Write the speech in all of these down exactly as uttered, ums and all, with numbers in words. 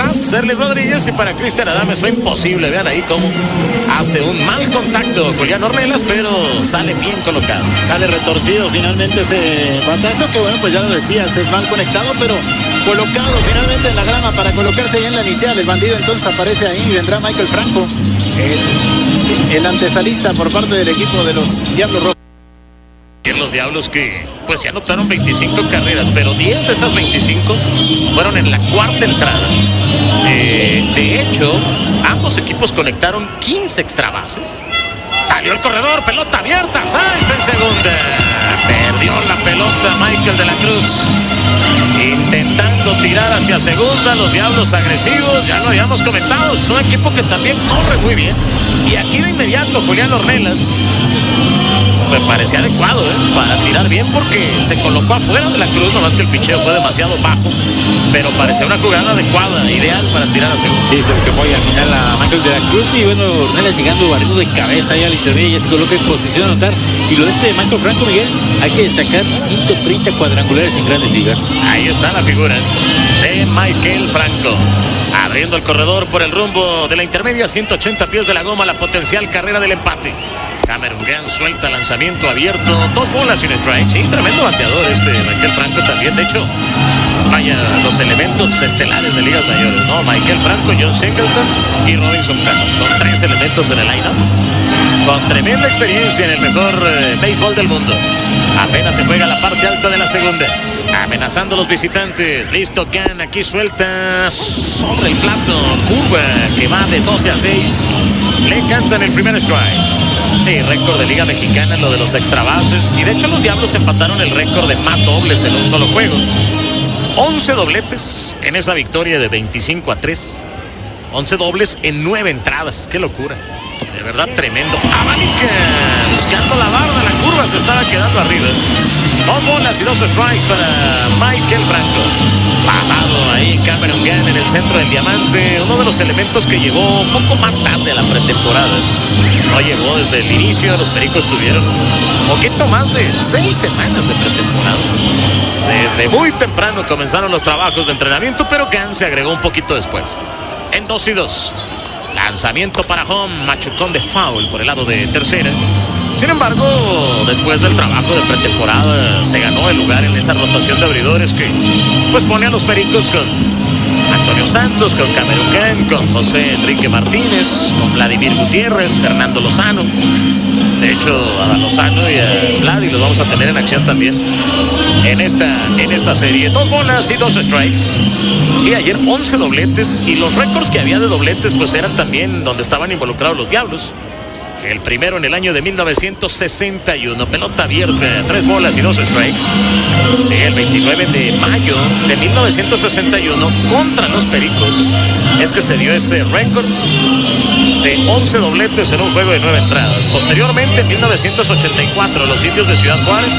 más Serly Rodríguez, y para Cristian Adames fue imposible. Vean ahí cómo hace un mal contacto Julián Ornelas, pero sale bien colocado. Sale retorcido finalmente ese batazo, que bueno, pues ya lo decías, es mal conectado, pero colocado finalmente en la grama para colocarse ahí en la inicial. El bandido entonces aparece ahí y vendrá Michael Franco, el, el antesalista por parte del equipo de los Diablos Rojos. Y en los Diablos que pues ya anotaron veinticinco carreras, pero diez de esas veinticinco fueron en la cuarta entrada. Eh, de hecho, ambos equipos conectaron quince extra bases. Salió el corredor, pelota abierta, Sainz en segunda. Perdió la pelota Michael de la Cruz, intentando tirar hacia segunda. Los Diablos agresivos, ya lo habíamos comentado, es un equipo que también corre muy bien. Y aquí de inmediato Julián Ornelas me parecía adecuado ¿eh? para tirar bien, porque se colocó afuera de la Cruz, nomás que el picheo fue demasiado bajo, pero parecía una jugada adecuada, ideal para tirar a segunda. Sí, se que fue al final a Michael de la Cruz, y bueno, Ornelas llegando barriendo de cabeza ahí al intermedio, ya se coloca en posición de anotar. Y lo este de Michael Franco, Miguel, hay que destacar ciento treinta cuadrangulares en Grandes Ligas. Ahí está la figura de Michael Franco, abriendo el corredor por el rumbo de la intermedia, ciento ochenta pies de la goma, la potencial carrera del empate. Cameron Grant suelta lanzamiento abierto, dos bolas sin strike. Sí, tremendo bateador este Michael Franco también. De hecho, vaya, los elementos estelares de ligas mayores, ¿no? Michael Franco, John Singleton y Robinson Cano. Son tres elementos en el line-up, con tremenda experiencia en el mejor eh, béisbol del mundo. Apenas se juega la parte alta de la segunda, amenazando a los visitantes. Listo, Can, aquí suelta sobre el plato, curva que va de doce a seis. Le cantan el primer strike. Sí, récord de Liga Mexicana en lo de los extra bases. Y de hecho los Diablos empataron el récord de más dobles en un solo juego. once dobletes en esa victoria de veinticinco a tres. once dobles en nueve entradas. ¡Qué locura! De verdad tremendo. Abanica buscando la barda, la curva se estaba quedando arriba. Dos bolas y dos strikes para Michael Franco. Bajado ahí Cameron Grant en el centro del diamante. Uno de los elementos que llegó un poco más tarde a la pretemporada. No llegó desde el inicio. Los Pericos tuvieron un poquito más de seis semanas de pretemporada. Desde muy temprano comenzaron los trabajos de entrenamiento, pero Grant se agregó un poquito después. En dos y dos. Lanzamiento para home, machucón de foul por el lado de tercera. Sin embargo, después del trabajo de pretemporada, se ganó el lugar en esa rotación de abridores que pues pone a los Pericos con Antonio Santos, con Cameron Grant, con José Enrique Martínez, con Vladimir Gutiérrez, Fernando Lozano. De hecho, a Lozano y a Vladi los vamos a tener en acción también en esta, en esta serie. Dos bolas y dos strikes. Y ayer once dobletes, y los récords que había de dobletes pues eran también donde estaban involucrados los Diablos. El primero en el año de mil novecientos sesenta y uno, pelota abierta, tres bolas y dos strikes. Sí, el veintinueve de mayo de mil novecientos sesenta y uno contra los Pericos es que se dio ese récord de once dobletes en un juego de nueve entradas. Posteriormente, en mil novecientos ochenta y cuatro, los Indios de Ciudad Juárez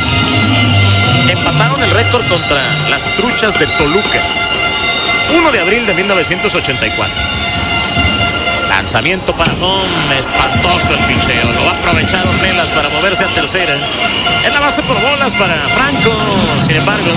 empataron el récord contra las Truchas de Toluca. primero de abril de mil novecientos ochenta y cuatro. Lanzamiento para home, espantoso el picheo. Lo va a aprovechar Ornelas para moverse a tercera. En la base por bolas para Franco. Sin embargo,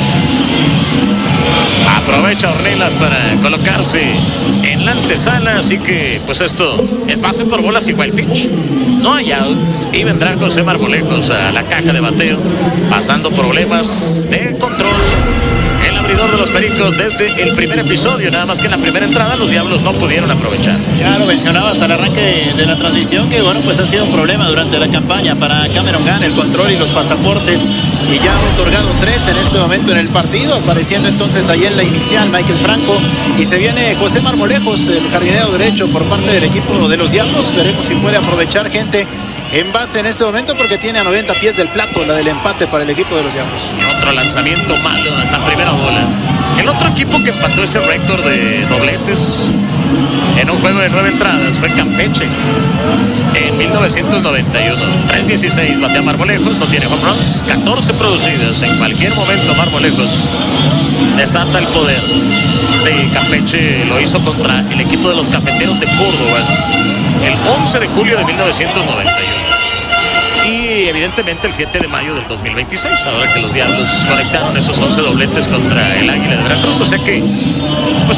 aprovecha Ornelas para colocarse en la antesala. Así que, pues esto es base por bolas y wild pitch. No hay outs. Y vendrá José Marmolejos a la caja de bateo, pasando problemas de control. El abridor de los Pericos desde el primer episodio, nada más que en la primera entrada los Diablos no pudieron aprovechar. Ya lo mencionabas al arranque de, de la transmisión, que bueno, pues ha sido un problema durante la campaña para Cameron Grant, el control y los pasaportes, y ya ha otorgado tres en este momento en el partido, apareciendo entonces ahí en la inicial Michael Franco, y se viene José Marmolejos, el jardinero derecho por parte del equipo de los Diablos. Veremos si puede aprovechar gente en base en este momento, porque tiene a noventa pies del plato la del empate para el equipo de los Diablos. Otro lanzamiento malo en la primera bola. El otro equipo que empató ese récord de dobletes en un juego de nueve entradas fue Campeche en mil novecientos noventa y uno. tres dieciséis batea Marmolejos, no tiene home runs, catorce producidas. En cualquier momento Marmolejos desata el poder de Campeche. Lo hizo contra el equipo de los Cafeteros de Córdoba el once de julio de mil novecientos noventa y uno. Y evidentemente el siete de mayo del dos mil veintiséis, ahora que los Diablos conectaron esos once dobletes contra el Águila de Veracruz. O sea que pues